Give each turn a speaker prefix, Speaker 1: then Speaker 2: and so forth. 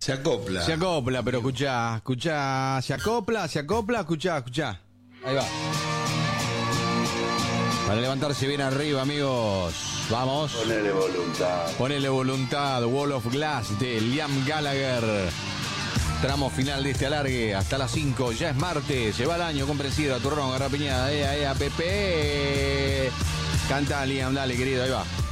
Speaker 1: Se acopla, pero escuchá, se acopla, escuchá. Ahí va. Para levantarse bien arriba, amigos. Vamos. Ponele voluntad. Wall of Glass de Liam Gallagher. Tramo final de este alargue. Hasta las 5. Ya es martes. Se va el año. Comprensiva. Turrón, garrapiñada. Pepe. Canta, Liam. Dale, querido. Ahí va.